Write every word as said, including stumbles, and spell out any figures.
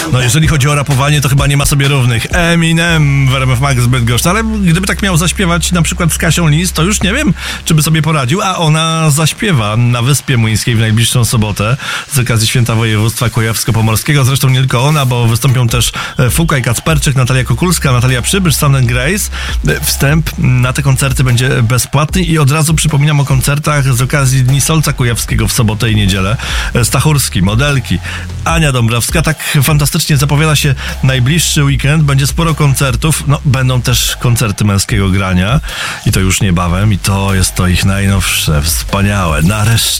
No jeżeli chodzi o rapowanie, to chyba nie ma sobie równych. Eminem w R M F Max Bydgoszcz, ale gdyby tak miał zaśpiewać na przykład z Kasią Lis, to już nie wiem, czy by sobie poradził, a ona zaśpiewa na Wyspie Młyńskiej w najbliższą sobotę z okazji Święta Województwa Kujawsko-Pomorskiego. Zresztą nie tylko ona, bo wystąpią też Fukaj, Kacperczyk, Natalia Kukulska, Natalia Przybysz, Sun and Grace. Wstęp na te koncerty będzie bezpłatny i od razu przypominam o koncertach z okazji Dni Solca Kujawskiego w sobotę i niedzielę. Stachurski, Modelki, Ania Dąbrowska. Tak fantastycznie zapowiada się najbliższy weekend. Będzie sporo koncertów. No, będą też koncerty męskiego grania i to już niebawem i to jest to ich najnowsze, wspaniałe. Nareszcie